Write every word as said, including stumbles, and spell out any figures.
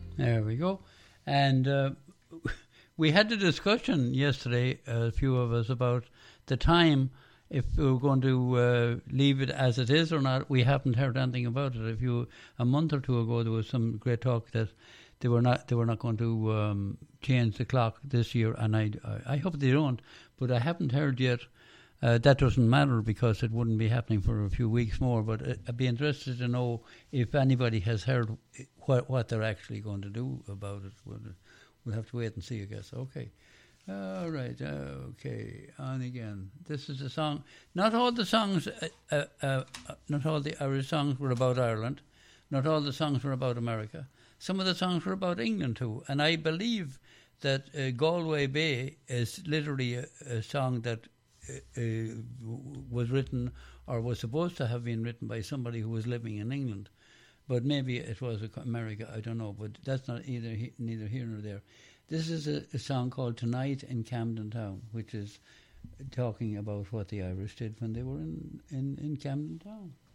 There we go. And uh, we had a discussion yesterday, a few of us, about the time, if we were going to uh, leave it as it is or not. We haven't heard anything about it. If you a month or two ago, there was some great talk that they were not they were not going to um, change the clock this year, and I I hope they don't. But I haven't heard yet. Uh, that doesn't matter because it wouldn't be happening for a few weeks more. But I'd be interested to know if anybody has heard what what they're actually going to do about it. We'll, we'll have to wait and see, I guess. Okay. All right. Okay. On again. This is a song. Not all the songs, uh, uh, uh, not all the Irish songs were about Ireland. Not all the songs were about America. Some of the songs were about England too. And I believe that uh, Galway Bay is literally a, a song that Uh, was written or was supposed to have been written by somebody who was living in England, but maybe it was America. I don't know, but that's not either he, neither here nor there. This is a, a song called "Tonight in Camden Town," which is talking about what the Irish did when they were in in, in Camden Town.